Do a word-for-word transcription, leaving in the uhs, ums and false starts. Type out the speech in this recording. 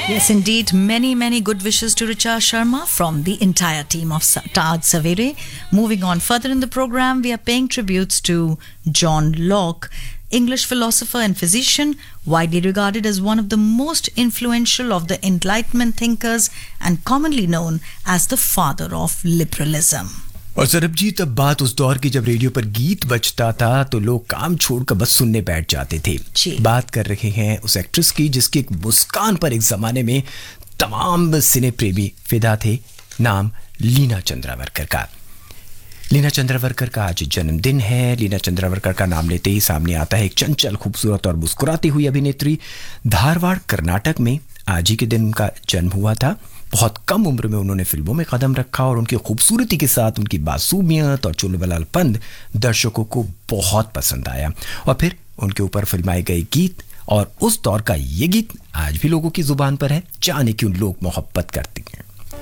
Yes, indeed. Many, many good wishes to Richa Sharma from the entire team of Taj Savere. Moving on further in the program, we are paying tributes to John Locke, English philosopher and physician, widely regarded as one of the most influential of the Enlightenment thinkers and commonly known as the father of liberalism. और सरबजीत, अब बात उस दौर की जब radio पर गीत बजता था तो लोग काम छोड़कर बस सुनने बैठ जाते थे। बात कर रहे हैं उस एक्ट्रेस की जिसकी एक मुस्कान पर एक जमाने में तमाम सिने प्रेमी फिदा थे। नाम लीना चंद्रावरकर का। लीना चंद्रावरकर का आज जन्मदिन है। लीना चंद्रावरकर का नाम लेते ही सामने आता है एक चंचल, खूबसूरत और मुस्कुराती हुई अभिनेत्री। धारवाड़, कर्नाटक में आज ही के दिन उनका जन्म हुआ था। बहुत कम उम्र में उन्होंने फिल्मों में कदम रखा और उनकी खूबसूरती के साथ उनकी मासूमियत और चुलबुलापन दर्शकों को बहुत पसंद आया और फिर उनके ऊपर फिल्माए गए गीत और उस दौर का ये गीत आज भी लोगों की जुबान पर है। जाने क्यों लोग मोहब्बत करते